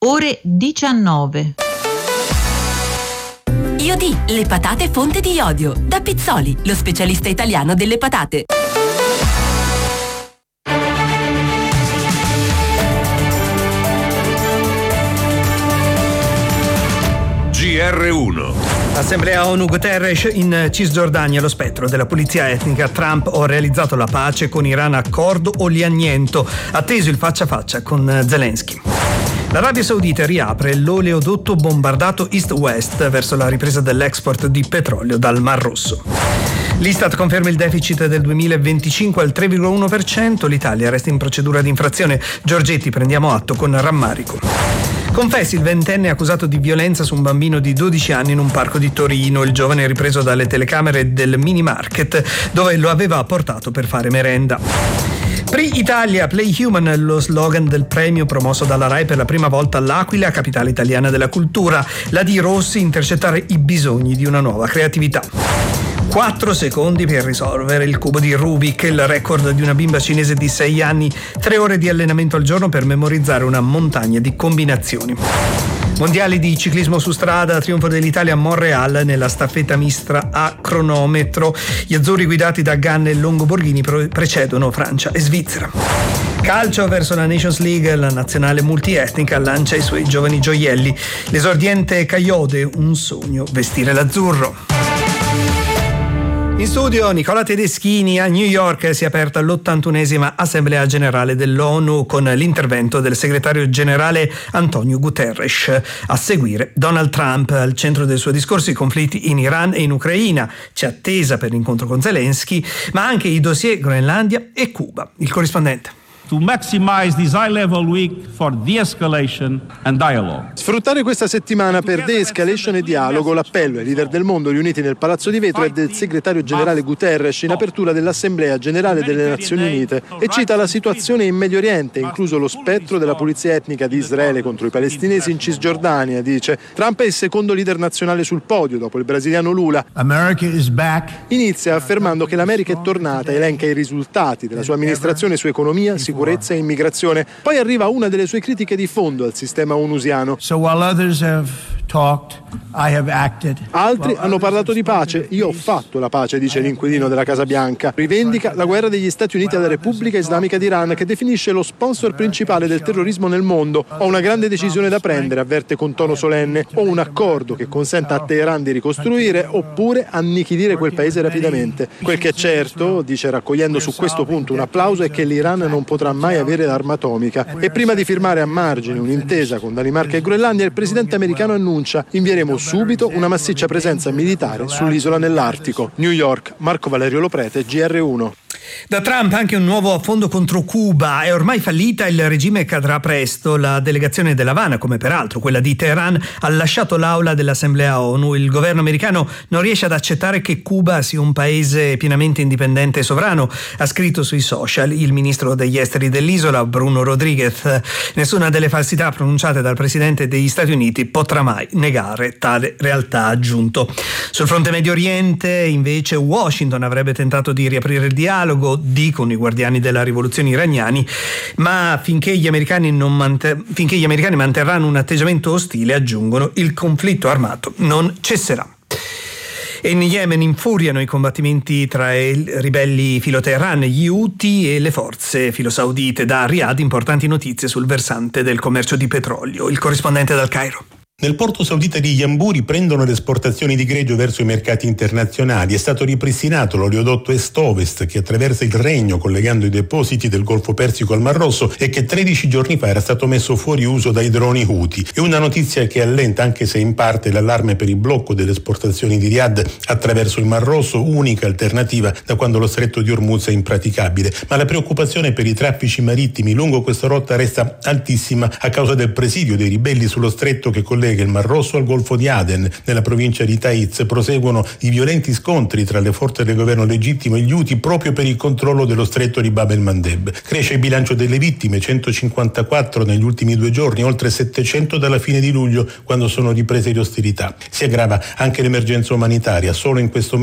ore 19. Iodì, le patate fonte di iodio. Da Pizzoli, lo specialista italiano delle patate. GR1. Assemblea ONU, Guterres in Cisgiordania, lo spettro della pulizia etnica. Trump: ho realizzato la pace con Iran, accordo o li anniento. Atteso il faccia a faccia con Zelensky. L'Arabia Saudita riapre l'oleodotto bombardato East-West verso la ripresa dell'export di petrolio dal Mar Rosso. L'Istat conferma il deficit del 2025 al 3,1%, l'Italia resta in procedura di infrazione. Giorgetti: prendiamo atto con rammarico. Confessi il ventenne accusato di violenza su un bambino di 12 anni in un parco di Torino. Il giovane è ripreso dalle telecamere del mini market dove lo aveva portato per fare merenda. Pri Italia, Play Human, lo slogan del premio promosso dalla RAI per la prima volta all'Aquila, capitale italiana della cultura. La D. Rossi: intercettare i bisogni di una nuova creatività. 4 secondi per risolvere il cubo di Rubik, il record di una bimba cinese di 6 anni, 3 ore di allenamento al giorno per memorizzare una montagna di combinazioni. Mondiali di ciclismo su strada, trionfo dell'Italia a Montréal nella staffetta mista a cronometro. Gli azzurri guidati da Ganna e Longo Borghini precedono Francia e Svizzera. Calcio, verso la Nations League, la nazionale multietnica lancia i suoi giovani gioielli. L'esordiente Caiode, un sogno vestire l'azzurro. In studio Nicola Tedeschini. A New York si è aperta l'81esima Assemblea Generale dell'ONU con l'intervento del segretario generale Antonio Guterres. A seguire Donald Trump, al centro del suo discorso i conflitti in Iran e in Ucraina. C'è attesa per l'incontro con Zelensky, ma anche i dossier Groenlandia e Cuba. Il corrispondente. To maximize this high-level week for de-escalation and dialogue. Sfruttare questa settimana per de-escalation e dialogo, l'appello ai leader del mondo riuniti nel Palazzo di Vetro è del segretario generale Guterres in apertura dell'Assemblea Generale delle Nazioni Unite e cita la situazione in Medio Oriente, incluso lo spettro della pulizia etnica di Israele contro i palestinesi in Cisgiordania. Dice: Trump è il secondo leader nazionale sul podio dopo il brasiliano Lula. America is back. Inizia affermando che l'America è tornata, elenca i risultati della sua amministrazione su economia, sicurezza e immigrazione. Poi arriva una delle sue critiche di fondo al sistema onusiano. So while others have talked, I have acted. Altri hanno parlato di pace, io ho fatto la pace, dice l'inquilino della Casa Bianca. Rivendica la guerra degli Stati Uniti alla Repubblica Islamica d'Iran, che definisce lo sponsor principale del terrorismo nel mondo. Ho una grande decisione da prendere, avverte con tono solenne. Ho un accordo che consenta a Teheran di ricostruire oppure annichilire quel paese rapidamente. Quel che è certo, dice raccogliendo su questo punto un applauso, è che l'Iran non potrà mai avere l'arma atomica. E prima di firmare a margine un'intesa con Danimarca e Groenlandia, il presidente americano annuncia: invieremo subito una massiccia presenza militare sull'isola nell'Artico. New York, Marco Valerio Loprete, GR1. Da Trump anche un nuovo affondo contro Cuba. È ormai fallita, il regime cadrà presto. La delegazione dell'Havana, come peraltro quella di Teheran, ha lasciato l'aula dell'Assemblea ONU. Il governo americano non riesce ad accettare che Cuba sia un paese pienamente indipendente e sovrano, ha scritto sui social il ministro degli esteri dell'isola, Bruno Rodriguez. Nessuna delle falsità pronunciate dal presidente degli Stati Uniti potrà mai negare tale realtà, ha aggiunto. Sul fronte Medio Oriente, invece, Washington avrebbe tentato di riaprire il dialogo, dicono i guardiani della rivoluzione iraniani, ma finché gli americani manterranno un atteggiamento ostile, aggiungono, il conflitto armato non cesserà. E in Yemen infuriano i combattimenti tra i ribelli filo Teheran, gli Houthi e le forze filo saudite. Da Riyadh importanti notizie sul versante del commercio di petrolio. Il corrispondente dal Cairo. Nel porto saudita di Yanbu riprendono le esportazioni di greggio verso i mercati internazionali. È stato ripristinato l'oleodotto Est-Ovest che attraversa il Regno collegando i depositi del Golfo Persico al Mar Rosso e che 13 giorni fa era stato messo fuori uso dai droni Houthi. È una notizia che allenta, anche se in parte, l'allarme per il blocco delle esportazioni di Riyadh attraverso il Mar Rosso, unica alternativa da quando lo stretto di Hormuz è impraticabile. Ma la preoccupazione per i traffici marittimi lungo questa rotta resta altissima a causa del presidio dei ribelli sullo stretto che collega il Mar Rosso al Golfo di Aden. Nella provincia di Taiz proseguono i violenti scontri tra le forze del governo legittimo e gli Houthi proprio per il controllo dello stretto di Bab el-Mandeb. Cresce il bilancio delle vittime, 154 negli ultimi 2 giorni, oltre 700 dalla fine di luglio, quando sono riprese le ostilità. Si aggrava anche l'emergenza umanitaria. Solo in questo